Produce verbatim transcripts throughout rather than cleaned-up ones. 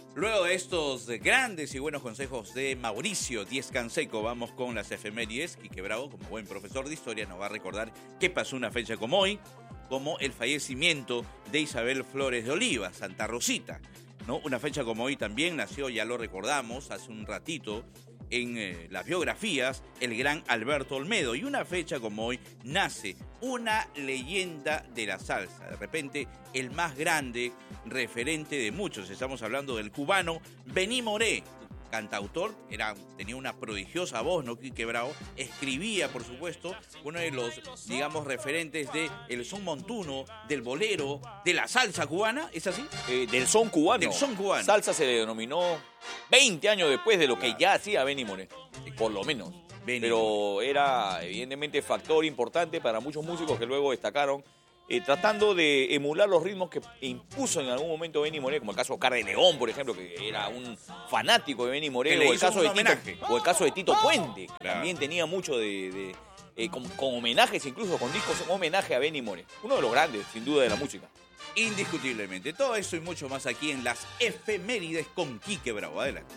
Luego de estos grandes y buenos consejos de Mauricio Díez Canseco, vamos con las efemérides. Quique Bravo, como buen profesor de historia, nos va a recordar qué pasó una fecha como hoy, como el fallecimiento de Isabel Flores de Oliva, Santa Rosita, ¿no? Una fecha como hoy también nació, ya lo recordamos hace un ratito, en eh, las biografías, el gran Alberto Olmedo. Y una fecha como hoy nace una leyenda de la salsa. De repente, el más grande referente de muchos. Estamos hablando del cubano Benny Moré, cantautor, era, tenía una prodigiosa voz, ¿no? Quique Bravo, escribía, por supuesto, uno de los, digamos, referentes del son montuno, del bolero, de la salsa cubana, ¿es así? Eh, del son cubano. Del son cubano. Salsa se le denominó veinte años después de lo que Claro. ya hacía Benny Moré, por lo menos. Benny Pero era, evidentemente, factor importante para muchos músicos que luego destacaron, Eh, tratando de emular los ritmos que impuso en algún momento Benny Moré, como el caso de Oscar de León, por ejemplo, que era un fanático de Benny Moré, Que le o el, hizo caso un de Tito, homenaje. o el caso de Tito Puente, que Claro. también tenía mucho de... de eh, con, con homenajes, incluso con discos en homenaje a Benny Moré. Uno de los grandes, sin duda, de la música. Indiscutiblemente. Todo eso y mucho más aquí en las efemérides con Quique Bravo. Adelante.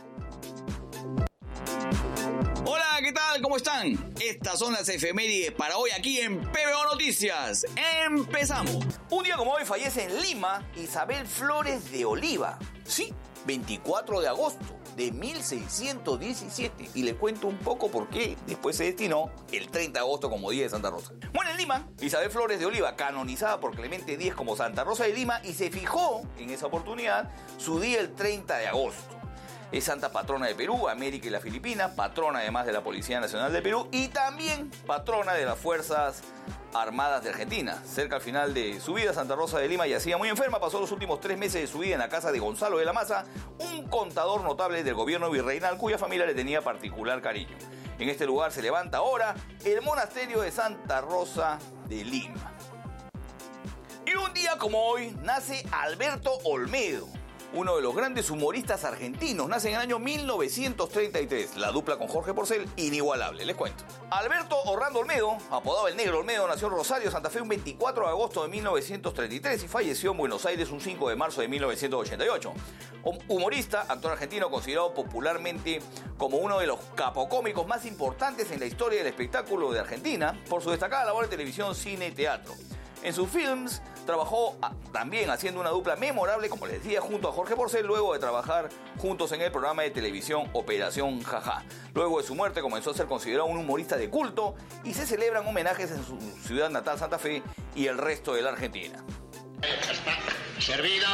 Hola, ¿qué tal? ¿Cómo están? Estas son las efemérides para hoy aquí en P B O Noticias. ¡Empezamos! Un día como hoy fallece en Lima Isabel Flores de Oliva. Sí, veinticuatro de agosto de mil seiscientos diecisiete. Y les cuento un poco por qué después se destinó el treinta de agosto como Día de Santa Rosa. Muere en Lima Isabel Flores de Oliva, canonizada por Clemente Díez como Santa Rosa de Lima, y se fijó en esa oportunidad su día el treinta de agosto. Es santa patrona de Perú, América y las Filipinas, patrona además de la Policía Nacional de Perú y también patrona de las Fuerzas Armadas de Argentina. Cerca al final de su vida, Santa Rosa de Lima yacía muy enferma, pasó los últimos tres meses de su vida en la casa de Gonzalo de la Maza, un contador notable del gobierno virreinal cuya familia le tenía particular cariño. En este lugar se levanta ahora el monasterio de Santa Rosa de Lima. Y un día como hoy nace Alberto Olmedo, uno de los grandes humoristas argentinos. Nace en el año mil novecientos treinta y tres. La dupla con Jorge Porcel, inigualable, les cuento. Alberto Orlando Olmedo, apodado el Negro Olmedo, nació en Rosario, Santa Fe, un veinticuatro de agosto de mil novecientos treinta y tres y falleció en Buenos Aires un cinco de marzo de mil novecientos ochenta y ocho. Humorista, actor argentino, considerado popularmente como uno de los capocómicos más importantes en la historia del espectáculo de Argentina, por su destacada labor en televisión, cine y teatro. En sus films trabajó a, también haciendo una dupla memorable, como les decía, junto a Jorge Porcel, luego de trabajar juntos en el programa de televisión Operación Jajá. Luego de su muerte comenzó a ser considerado un humorista de culto y se celebran homenajes en su ciudad natal, Santa Fe, y el resto de la Argentina. Ya está, servido.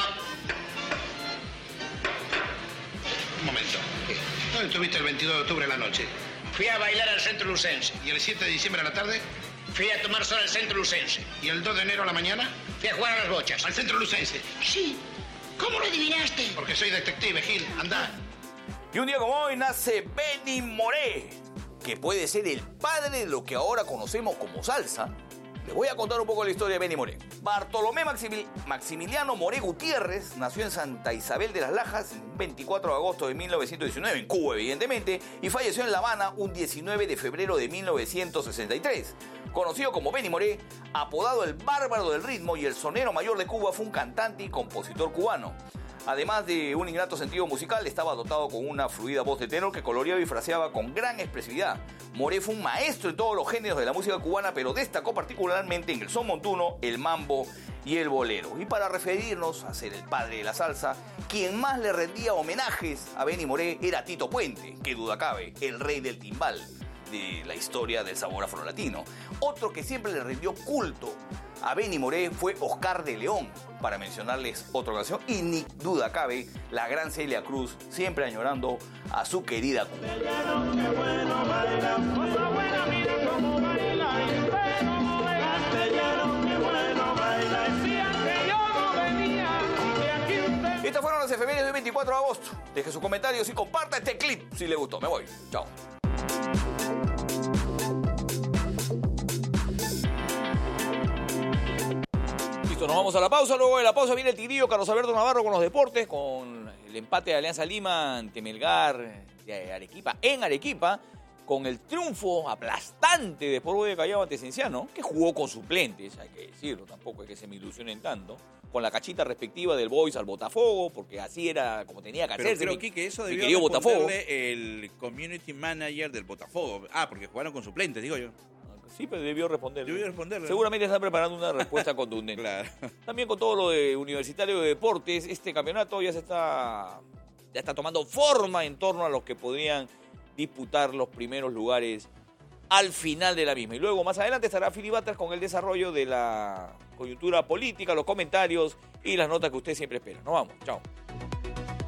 Un momento. ¿Dónde estuviste el veintidós de octubre en la noche? Fui a bailar al centro lucense. ¿Y el siete de diciembre a la tarde? Fui a tomar sol al centro lucense. ¿Y el dos de enero a la mañana? Fui a jugar a las bochas. Al centro lucense. Sí. ¿Cómo lo adivinaste? Porque soy detective, Gil. Anda. Y un día como hoy nace Benny Moré, que puede ser el padre de lo que ahora conocemos como salsa. Les voy a contar un poco la historia de Benny Moré. Bartolomé Maximil- Maximiliano Moré Gutiérrez nació en Santa Isabel de las Lajas el veinticuatro de agosto de mil novecientos diecinueve, en Cuba evidentemente, y falleció en La Habana un diecinueve de febrero de mil novecientos sesenta y tres. Conocido como Benny Moré, apodado el Bárbaro del Ritmo y el Sonero Mayor de Cuba, fue un cantante y compositor cubano. Además de un innato sentido musical, estaba dotado con una fluida voz de tenor que coloreaba y fraseaba con gran expresividad. Moré fue un maestro en todos los géneros de la música cubana, pero destacó particularmente en el son montuno, el mambo y el bolero. Y para referirnos a ser el padre de la salsa, quien más le rendía homenajes a Benny Moré era Tito Puente, que duda cabe, el rey del timbal de la historia del sabor afrolatino. Otro que siempre le rindió culto a Benny Moré fue Oscar de León, para mencionarles otra canción, y ni duda cabe, la gran Celia Cruz, siempre añorando a su querida Cuba. Estas fueron las efemérides del veinticuatro de agosto. Deje sus comentarios y comparta este clip si le gustó. Me voy. Chao. Listo, nos vamos a la pausa. Luego de la pausa viene el tigrillo Carlos Alberto Navarro con los deportes, con el empate de Alianza Lima ante Melgar de Arequipa en Arequipa, con el triunfo aplastante de Sport Boys de Callao ante Cienciano, que jugó con suplentes, hay que decirlo, tampoco es que se me ilusionen tanto, con la cachita respectiva del Boys al Botafogo, porque así era como tenía que Pero hacerse. creo mi- que eso mi debió querido Botafogo. responderle el community manager del Botafogo. Ah, porque jugaron con suplentes, digo yo. Sí, pero debió responder. Debió responderle. Seguramente está preparando una respuesta contundente. Claro. También con todo lo de Universitario de Deportes, este campeonato ya se está, ya está tomando forma en torno a los que podrían disputar los primeros lugares al final de la misma. Y luego, más adelante, estará Filibatas con el desarrollo de la coyuntura política, los comentarios y las notas que usted siempre espera. Nos vamos. Chao.